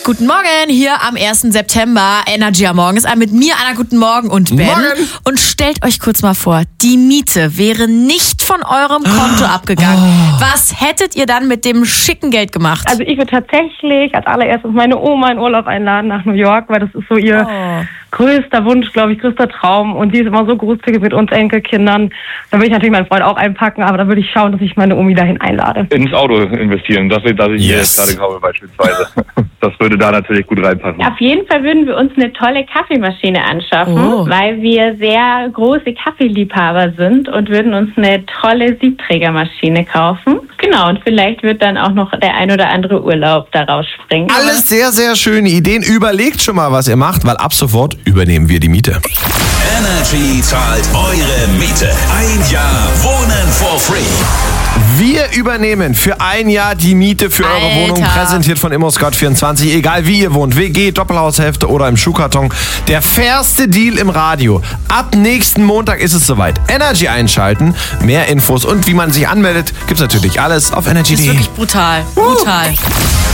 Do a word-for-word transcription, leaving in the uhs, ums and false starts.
Guten Morgen, hier am ersten September. Energy am Morgen ist an mit mir, Anna, guten Morgen und Ben. Morgen. Und stellt euch kurz mal vor, die Miete wäre nicht von eurem Konto abgegangen. Oh. Was hättet ihr dann mit dem schicken Geld gemacht? Also ich würde tatsächlich als allererstes meine Oma in Urlaub einladen nach New York, weil das ist so ihr Oh. größter Wunsch, glaube ich, größter Traum. Und sie ist immer so großzügig mit uns Enkelkindern. Da würde ich natürlich meinen Freund auch einpacken, aber da würde ich schauen, dass ich meine Omi dahin einlade. Ins Auto investieren, das, das ich mir Yes. jetzt gerade kaufe beispielsweise. Das würde da natürlich gut reinpassen. Auf jeden Fall würden wir uns eine tolle Kaffeemaschine anschaffen, Oh. weil wir sehr große Kaffeeliebhaber sind und würden uns eine tolle Siebträgermaschine kaufen. Genau, und vielleicht wird dann auch noch der ein oder andere Urlaub daraus springen. Alles sehr, sehr schöne Ideen. Überlegt schon mal, was ihr macht, weil ab sofort übernehmen wir die Miete. Energy zahlt eure Miete. Ein Jahr Wohnen for free. Wir übernehmen für ein Jahr die Miete für eure Alter. Wohnung, präsentiert von ImmoScout vierundzwanzig. Egal wie ihr wohnt, W G, Doppelhaushälfte oder im Schuhkarton. Der fairste Deal im Radio. Ab nächsten Montag ist es soweit. Energy einschalten. Mehr Infos und wie man sich anmeldet, gibt's natürlich alles auf energy Das ist punkt de. wirklich brutal. Brutal.